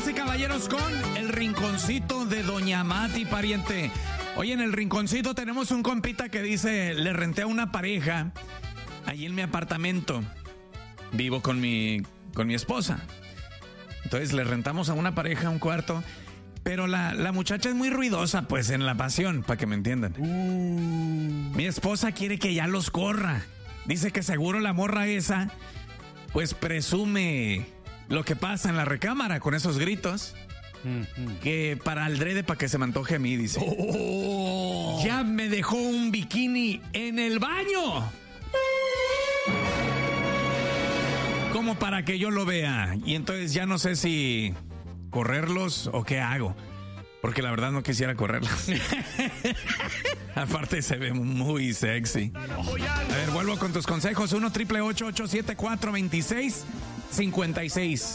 damas y caballeros, con el rinconcito de Doña Mati, pariente. Oye, en el rinconcito tenemos un compita que dice, le renté a una pareja allí en mi apartamento. Vivo con mi esposa. Entonces le rentamos a una pareja un cuarto, pero la muchacha es muy ruidosa, pues, en la pasión, para que me entiendan. Mi esposa quiere que ya los corra. Dice que seguro la morra esa, pues, presume lo que pasa en la recámara con esos gritos. Que para aldrede, para que se me antoje a mí, dice. Ya me dejó un bikini en el baño, como para que yo lo vea. Y entonces ya no sé si correrlos o qué hago, porque la verdad no quisiera correrlos. Aparte se ve muy sexy. A ver, vuelvo con tus consejos. 1-888-874-2656